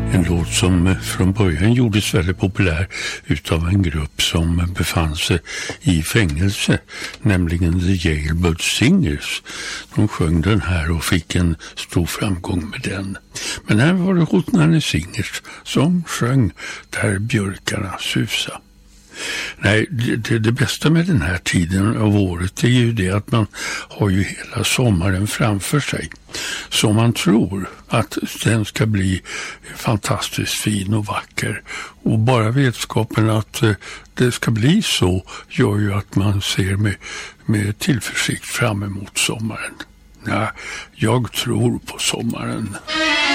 En låt som från början gjordes väldigt populär utav en grupp som befann sig i fängelse, nämligen The Jailbird Singers. De sjöng den här och fick en stor framgång med den. Men här var det Hotnarne Singers som sjöng Där björkarna susa. Nej, det bästa med den här tiden av året är ju det att man har ju hela sommaren framför sig. Så man tror att den ska bli fantastiskt fin och vacker. Och bara vetskapen att det ska bli så gör ju att man ser med tillförsikt fram emot sommaren. Ja, jag tror på sommaren.